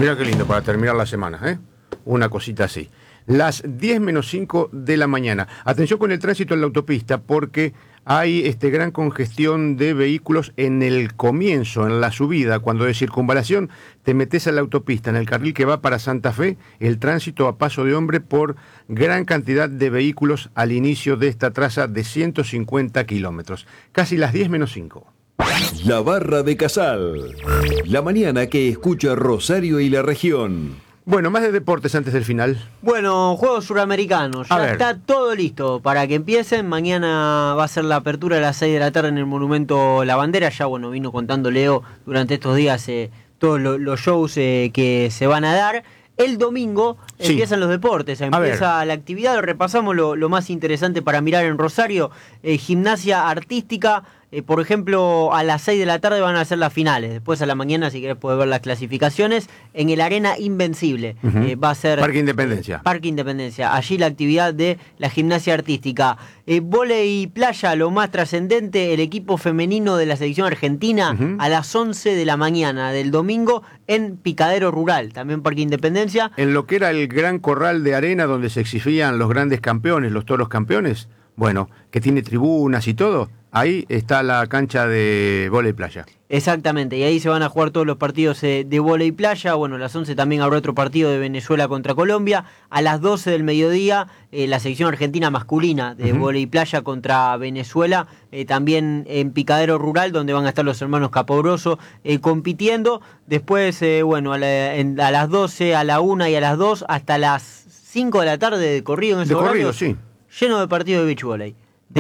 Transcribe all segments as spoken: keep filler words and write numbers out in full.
Mirá qué lindo para terminar la semana, ¿eh? Una cosita así. Las diez menos cinco de la mañana. Atención con el tránsito en la autopista porque hay este, gran congestión de vehículos en el comienzo, en la subida. Cuando de circunvalación te metes a la autopista, en el carril que va para Santa Fe, el tránsito a paso de hombre por gran cantidad de vehículos al inicio de esta traza de ciento cincuenta kilómetros. Casi las diez menos cinco. La Barra de Casal. La mañana que escucha Rosario y la región. Bueno, más de deportes antes del final. Bueno, Juegos Suramericanos. Ya A ver. está todo listo para que empiecen. Mañana va a ser la apertura a las seis de la tarde en el Monumento La Bandera. Ya, bueno, vino contando Leo durante estos días eh, todos lo, los shows eh, que se van a dar. El domingo Sí. empiezan los deportes, empieza la actividad. Repasamos lo, lo más interesante para mirar en Rosario. Eh, gimnasia artística. Eh, por ejemplo, a las seis de la tarde van a ser las finales. Después a la mañana, si querés, podés ver las clasificaciones. En el Arena Invencible. Uh-huh. eh, va a ser... Parque Independencia. Eh, Parque Independencia. Allí la actividad de la gimnasia artística. Eh, vóley y playa, lo más trascendente, el equipo femenino de la selección argentina Uh-huh. a las once de la mañana del domingo en Picadero Rural, también Parque Independencia. En lo que era el gran corral de arena donde se exhibían los grandes campeones, los toros campeones, bueno, que tiene tribunas y todo, ahí está la cancha de vóley playa. Exactamente, y ahí se van a jugar todos los partidos eh, de vóley playa. Bueno, a las once también habrá otro partido de Venezuela contra Colombia. A las doce del mediodía, eh, la selección argentina masculina de uh-huh. vóley playa contra Venezuela, eh, también en Picadero Rural, donde van a estar los hermanos Capobroso eh, compitiendo. Después, eh, bueno, a, la, en, a las doce, a la una y a las dos, hasta las cinco de la tarde de corrido en esos De corrido, horarios, sí. Lleno de partidos de beach volley.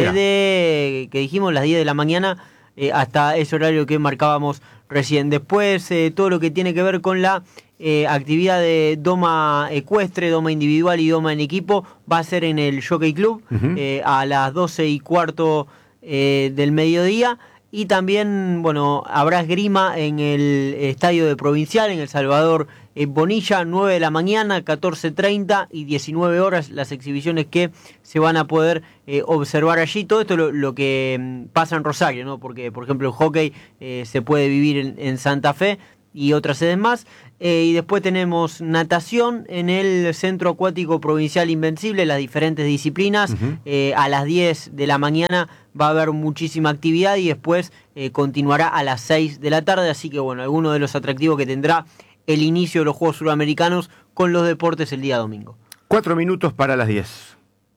Desde que dijimos las diez de la mañana eh, hasta ese horario que marcábamos recién. Después eh, todo lo que tiene que ver con la eh, actividad de doma ecuestre, doma individual y doma en equipo va a ser en el Jockey Club uh-huh. eh, a las doce y cuarto eh, del mediodía. Y también, bueno, habrá esgrima en el estadio de Provincial, en El Salvador eh, Bonilla, nueve de la mañana, catorce treinta y diecinueve horas, las exhibiciones que se van a poder eh, observar allí. Todo esto lo, lo que mm, pasa en Rosario, ¿no? Porque, por ejemplo, el hockey eh, se puede vivir en, en Santa Fe y otras sedes más. Eh, y después tenemos natación en el Centro Acuático Provincial Invencible, las diferentes disciplinas. Uh-huh. Eh, a las diez de la mañana va a haber muchísima actividad y después eh, continuará a las seis de la tarde. Así que, bueno, algunos de los atractivos que tendrá el inicio de los Juegos Suramericanos con los deportes el día domingo. Cuatro minutos para las diez.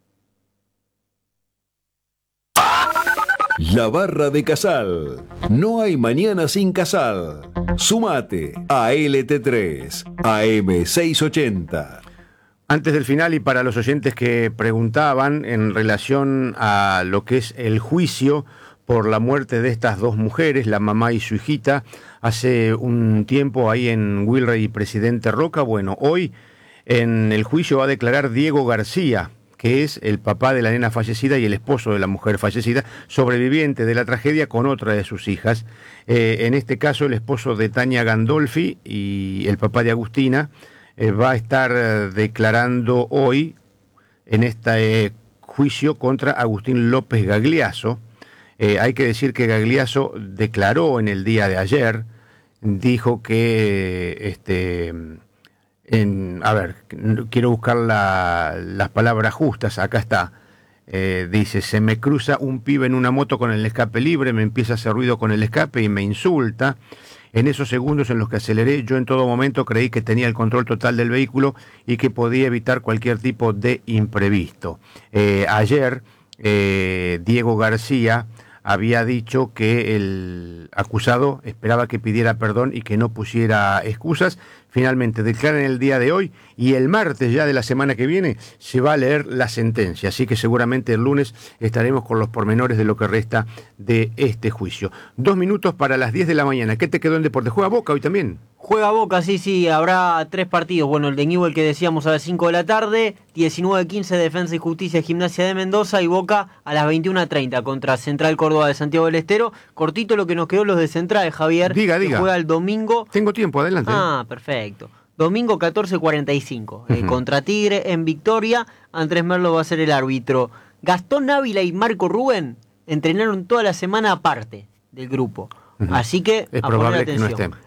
La Barra de Casal. No hay mañana sin Casal. Sumate a L T tres, A M seiscientos ochenta. Antes del final, y para los oyentes que preguntaban en relación a lo que es el juicio por la muerte de estas dos mujeres, la mamá y su hijita, hace un tiempo ahí en Wilray y Presidente Roca, bueno, hoy en el juicio va a declarar Diego García, que es el papá de la nena fallecida y el esposo de la mujer fallecida, sobreviviente de la tragedia con otra de sus hijas. Eh, en este caso, el esposo de Tania Gandolfi y el papá de Agustina eh, va a estar eh, declarando hoy en este eh, juicio contra Agustín López Gagliaso. Eh, hay que decir que Gagliaso declaró en el día de ayer, dijo que... este En, a ver, quiero buscar la, las palabras justas, acá está. Eh, dice, se me cruza un pibe en una moto con el escape libre, me empieza a hacer ruido con el escape y me insulta. En esos segundos en los que aceleré, yo en todo momento creí que tenía el control total del vehículo y que podía evitar cualquier tipo de imprevisto. Eh, ayer, eh, Diego García había dicho que el acusado esperaba que pidiera perdón y que no pusiera excusas. Finalmente declaran el día de hoy y el martes ya de la semana que viene se va a leer la sentencia. Así que seguramente el lunes estaremos con los pormenores de lo que resta de este juicio. Dos minutos para las diez de la mañana. ¿Qué te quedó en deporte? ¿Juega Boca hoy también? Juega Boca, sí, sí, habrá tres partidos. Bueno, el de Newell que decíamos a las cinco de la tarde, diecinueve quince Defensa y Justicia Gimnasia de Mendoza y Boca a las veintiuno treinta contra Central Córdoba de Santiago del Estero. Cortito lo que nos quedó los de Central, Javier. Diga, diga. Que juega el domingo. Tengo tiempo, adelante. Ah, perfecto. Domingo catorce cuarenta y cinco, uh-huh. eh, contra Tigre en Victoria. Andrés Merlo va a ser el árbitro. Gastón Ávila y Marco Rubén entrenaron toda la semana aparte del grupo. Uh-huh. Así que es a probable poner atención. que no estén.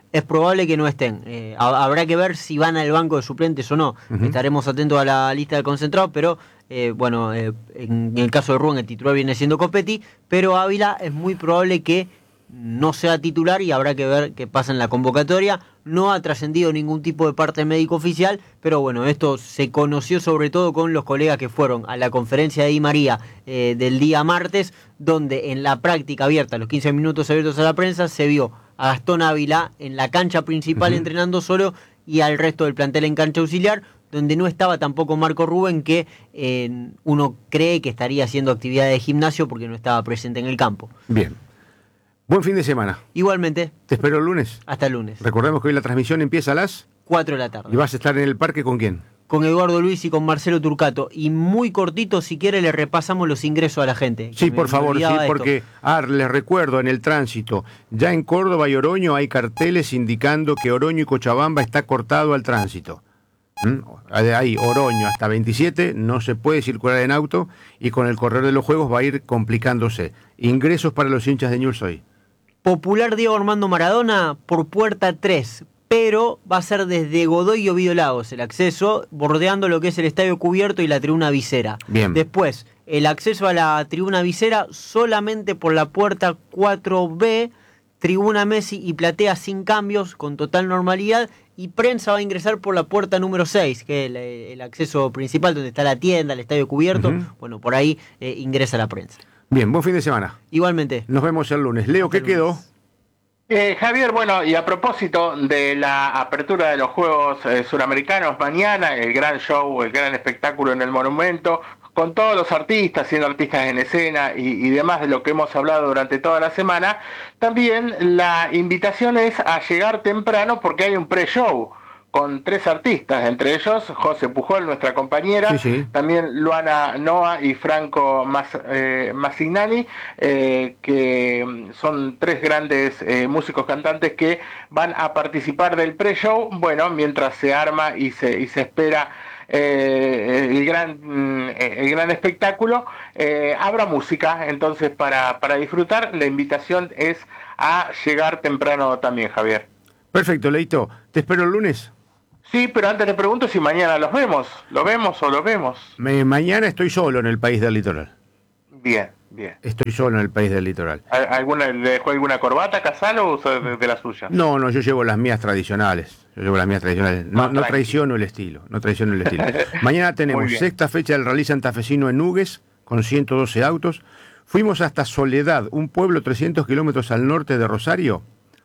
es probable que no estén. Eh, habrá que ver si van al banco de suplentes o no. Uh-huh. Estaremos atentos a la lista de concentrados, pero eh, bueno, eh, en el caso de Rubén el titular viene siendo Copetti, pero Ávila es muy probable que no sea titular y habrá que ver qué pasa en la convocatoria. No ha trascendido ningún tipo de parte médico oficial, pero bueno, esto se conoció sobre todo con los colegas que fueron a la conferencia de Di María eh, del día martes, donde en la práctica abierta, los quince minutos abiertos a la prensa, se vio a Gastón Ávila en la cancha principal uh-huh. entrenando solo y al resto del plantel en cancha auxiliar, donde no estaba tampoco Marco Rubén, que eh, uno cree que estaría haciendo actividades de gimnasio porque no estaba presente en el campo. Bien. Buen fin de semana. Igualmente. Te espero el lunes. Hasta el lunes. Recordemos que hoy la transmisión empieza a las cuatro de la tarde. ¿Y vas a estar en el parque con quién? Con Eduardo Luis y con Marcelo Turcato. Y muy cortito, si quiere, le repasamos los ingresos a la gente. Sí, por favor, sí, porque ah, les recuerdo, en el tránsito, ya en Córdoba y Oroño hay carteles indicando que Oroño y Cochabamba está cortado al tránsito. ¿Mm? Ahí, Oroño hasta veintisiete, no se puede circular en auto y con el correr de los juegos va a ir complicándose. Ingresos para los hinchas de Newell's hoy. Popular Diego Armando Maradona por puerta tres, pero va a ser desde Godoy y Ovidio Lagos el acceso, bordeando lo que es el estadio cubierto y la tribuna visera. Bien. Después, el acceso a la tribuna visera solamente por la puerta cuatro B, tribuna Messi y platea sin cambios, con total normalidad, y prensa va a ingresar por la puerta número seis, que es el, el acceso principal donde está la tienda, el estadio cubierto. Uh-huh. Bueno, por ahí eh, ingresa la prensa. Bien, buen fin de semana. Igualmente. Nos vemos el lunes. Leo, ¿qué quedó? Eh, Javier, bueno, y a propósito de la apertura de los Juegos eh, Suramericanos mañana, el gran show, el gran espectáculo en el Monumento, con todos los artistas, siendo artistas en escena y, y demás de lo que hemos hablado durante toda la semana, también la invitación es a llegar temprano porque hay un pre-show con tres artistas, entre ellos José Pujol, nuestra compañera, sí, sí. también Luana Noa y Franco Mas, eh, Massignani, eh, que son tres grandes eh, músicos cantantes que van a participar del pre-show, bueno, mientras se arma y se, y se espera eh, el, gran, el gran espectáculo, eh, habrá música, entonces para, para disfrutar, la invitación es a llegar temprano también, Javier. Perfecto, Leito, te espero el lunes. Sí, pero antes le pregunto si mañana los vemos. ¿Lo vemos o lo vemos? Me, mañana estoy solo en el país del litoral. Bien, bien. Estoy solo en el país del litoral. ¿Alguna, ¿Le dejó alguna corbata, Casal, o usa de, de la suya? No, no, yo llevo las mías tradicionales. Yo llevo las mías tradicionales. No, no traiciono el estilo. No traiciono el estilo. Mañana tenemos sexta fecha del Rally Santafesino en Nugues, con ciento doce autos. Fuimos hasta Soledad, un pueblo trescientos kilómetros al norte de Rosario,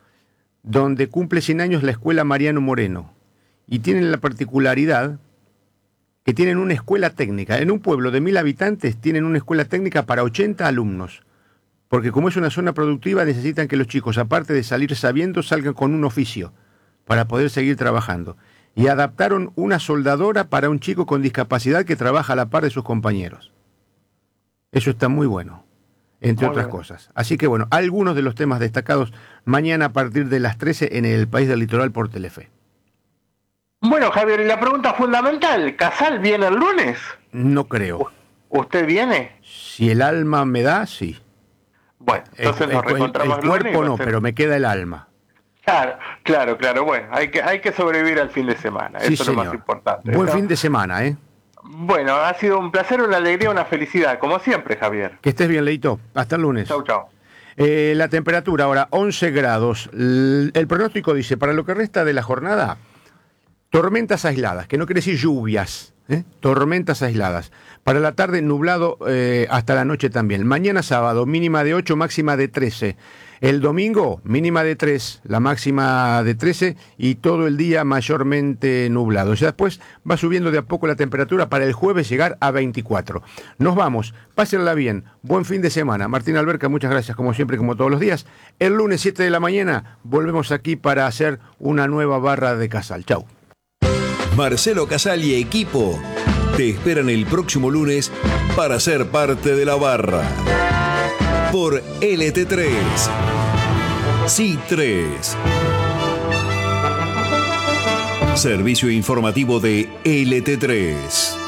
donde cumple cien años la escuela Mariano Moreno. Y tienen la particularidad que tienen una escuela técnica. En un pueblo de mil habitantes tienen una escuela técnica para ochenta alumnos. Porque como es una zona productiva, necesitan que los chicos, aparte de salir sabiendo, salgan con un oficio para poder seguir trabajando. Y adaptaron una soldadora para un chico con discapacidad que trabaja a la par de sus compañeros. Eso está muy bueno, entre muy otras bien. cosas. Así que bueno, algunos de los temas destacados mañana a partir de las trece en el País del Litoral por Telefe. Bueno, Javier, y la pregunta fundamental, ¿Casal viene el lunes? No creo. ¿Usted viene? Si el alma me da, sí. Bueno, entonces el, nos reencontramos el, el cuerpo no, pero me queda el alma. Claro, claro, claro. Bueno, hay que, hay que sobrevivir al fin de semana. Sí, Eso señor. Es lo más importante. Buen ¿no? fin de semana, ¿eh? Bueno, ha sido un placer, una alegría, una felicidad, como siempre, Javier. Que estés bien, Leito. Hasta el lunes. Chau, chau. Eh, la temperatura ahora, once grados. El, el pronóstico dice, para lo que resta de la jornada, tormentas aisladas, que no quiere decir lluvias, ¿eh? Tormentas aisladas. Para la tarde, nublado eh, hasta la noche también. Mañana sábado, mínima de ocho, máxima de trece. El domingo, mínima de tres, la máxima de trece y todo el día mayormente nublado. Ya después va subiendo de a poco la temperatura para el jueves llegar a veinticuatro. Nos vamos, pásenla bien, buen fin de semana. Martín Alberca, muchas gracias como siempre, como todos los días. El lunes siete de la mañana volvemos aquí para hacer una nueva barra de Casal. Chau. Marcelo Casal y equipo te esperan el próximo lunes para ser parte de la barra. Por L T tres. Sí tres. Servicio informativo de L T tres.